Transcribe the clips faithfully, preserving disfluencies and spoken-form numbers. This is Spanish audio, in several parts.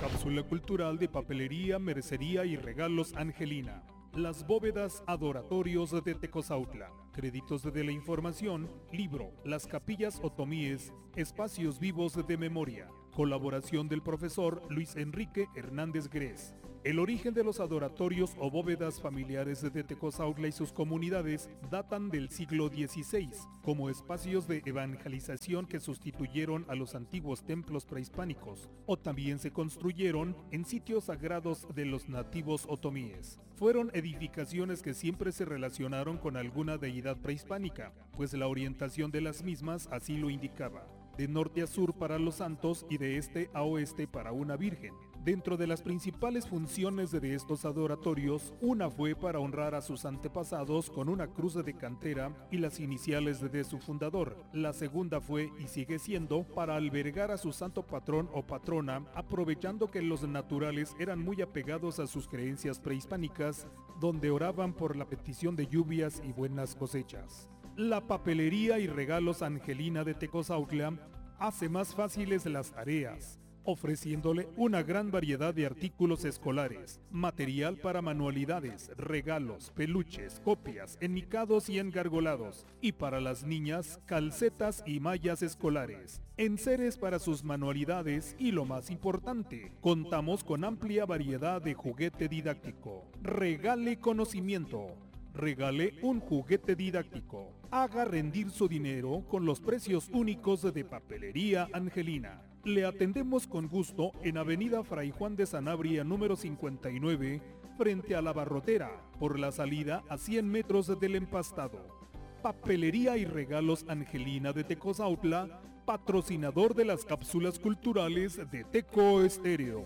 cápsula cultural de papelería, mercería y regalos Angelina. Las bóvedas adoratorios de Tecozautla. Créditos de la información, libro, Las capillas otomíes, espacios vivos de memoria. Colaboración del profesor Luis Enrique Hernández Gres. El origen de los adoratorios o bóvedas familiares de Tecozautla y sus comunidades datan del siglo dieciséis, como espacios de evangelización que sustituyeron a los antiguos templos prehispánicos, o también se construyeron en sitios sagrados de los nativos otomíes. Fueron edificaciones que siempre se relacionaron con alguna deidad prehispánica, pues la orientación de las mismas así lo indicaba. De norte a sur para los santos y de este a oeste para una virgen. Dentro de las principales funciones de estos adoratorios, una fue para honrar a sus antepasados con una cruz de cantera y las iniciales de su fundador. La segunda fue, y sigue siendo, para albergar a su santo patrón o patrona, aprovechando que los naturales eran muy apegados a sus creencias prehispánicas, donde oraban por la petición de lluvias y buenas cosechas. La papelería y regalos Angelina de Tecozautla hace más fáciles las tareas, ofreciéndole una gran variedad de artículos escolares, material para manualidades, regalos, peluches, copias, enmicados y engargolados, y para las niñas, calcetas y mallas escolares, enseres para sus manualidades y lo más importante, contamos con amplia variedad de juguete didáctico. Regale conocimiento. Regale un juguete didáctico. Haga rendir su dinero con los precios únicos de Papelería Angelina. Le atendemos con gusto en Avenida Fray Juan de Sanabria número cincuenta y nueve, frente a la Barrotera, por la salida a cien metros del Empastado. Papelería y regalos Angelina de Tecozautla, patrocinador de las cápsulas culturales de Teco Estéreo.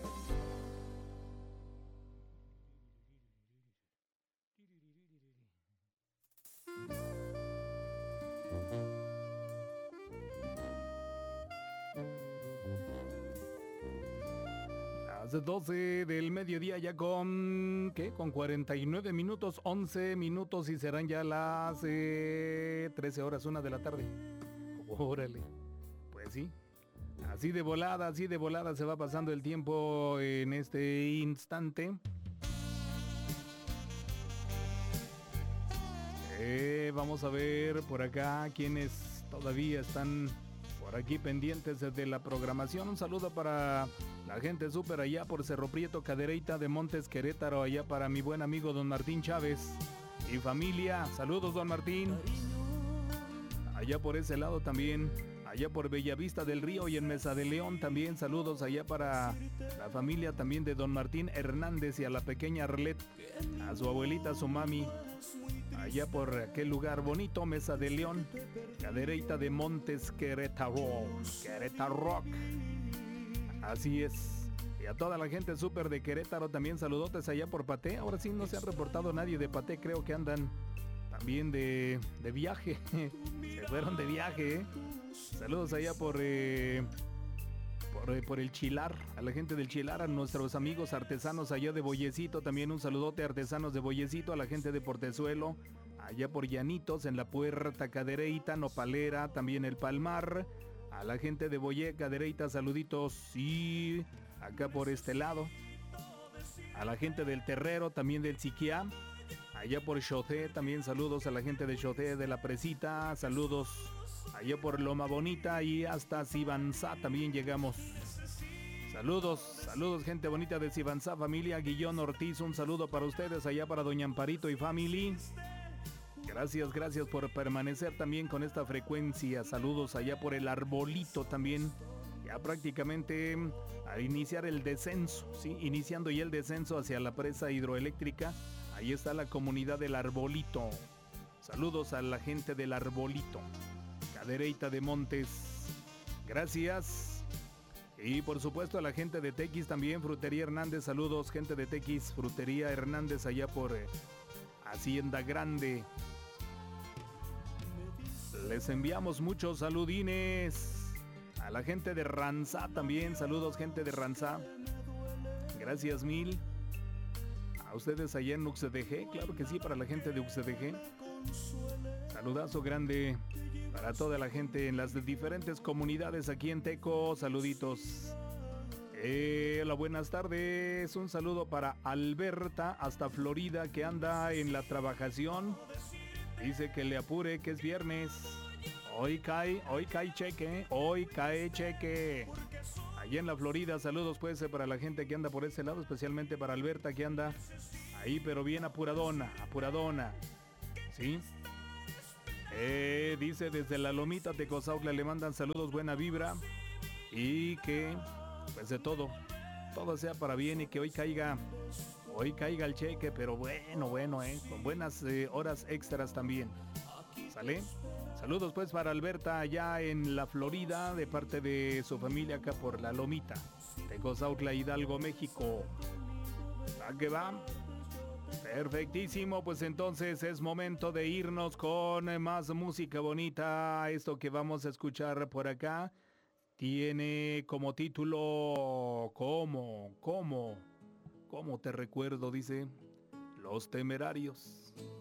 Las doce del mediodía ya con, ¿qué? Con cuarenta y nueve minutos, once minutos y serán ya las eh, trece horas, una de la tarde. Órale, pues sí, así de volada, así de volada se va pasando el tiempo en este instante. Eh, vamos a ver por acá quienes todavía están por aquí pendientes de la programación. Un saludo para la gente súper allá por Cerro Prieto, Cadereyta de Montes, Querétaro, allá para mi buen amigo don Martín Chávez y familia. Saludos, don Martín. Allá por ese lado también, allá por Bellavista del Río y en Mesa de León también. Saludos allá para la familia también de don Martín Hernández y a la pequeña Arlet, a su abuelita, a su mami. Allá por aquel lugar bonito, Mesa de León, Cadereyta de Montes, Querétaro, Querétaro Rock. Así es. Y a toda la gente súper de Querétaro también saludotes allá por Paté. Ahora sí no se ha reportado nadie de Paté, creo que andan también de, de viaje. Se fueron de viaje, ¿eh? Saludos allá por, eh, por, eh, por el Chilar, a la gente del Chilar, a nuestros amigos artesanos allá de Boyecito. También un saludote a artesanos de Boyecito, a la gente de Portezuelo, allá por Llanitos, en la Puerta Cadereyta, Nopalera, también el Palmar. A la gente de Boyé, Cadereyta, saluditos. Y acá por este lado, a la gente del Terrero, también del Siquiá. Allá por Xoté, también saludos a la gente de Xoté, de la Presita. Saludos allá por Loma Bonita y hasta Sibanzá también llegamos. Saludos, saludos gente bonita de Sibanzá, familia Guillón Ortiz. Un saludo para ustedes allá para Doña Amparito y family. Gracias, gracias por permanecer también con esta frecuencia. Saludos allá por el Arbolito también. Ya prácticamente al iniciar el descenso, ¿sí? Iniciando ya el descenso hacia la presa hidroeléctrica. Ahí está la comunidad del Arbolito. Saludos a la gente del Arbolito. Cadereyta de Montes. Gracias. Y por supuesto a la gente de Tequis también, Frutería Hernández. Saludos, gente de Tequis, Frutería Hernández allá por eh, Hacienda Grande. Les enviamos muchos saludines. A la gente de Ranzá también, saludos gente de Ranzá. Gracias mil. A ustedes allá en U X D G, claro que sí, para la gente de U X D G. Saludazo grande para toda la gente en las diferentes comunidades aquí en Teco. Saluditos. Eh, hola, buenas tardes. Un saludo para Alberta hasta Florida que anda en la trabajación. Dice que le apure que es viernes. Hoy cae, hoy cae cheque, hoy cae cheque. Allí en la Florida, saludos pues para la gente que anda por ese lado, especialmente para Alberta que anda ahí pero bien apuradona, apuradona. ¿Sí? Eh, dice desde la Lomita Tecozautla le mandan saludos, buena vibra. Y que pues de todo, todo sea para bien y que hoy caiga, hoy caiga el cheque, pero bueno, bueno, eh, con buenas eh, horas extras también. ¿Sale? Saludos pues para Alberta allá en la Florida de parte de su familia acá por la Lomita, Tecozautla, Hidalgo, México. ¿A qué va? Perfectísimo, pues entonces es momento de irnos con más música bonita. Esto que vamos a escuchar por acá tiene como título ¿Cómo? ¿Cómo? ¿Cómo te recuerdo? Dice Los Temerarios.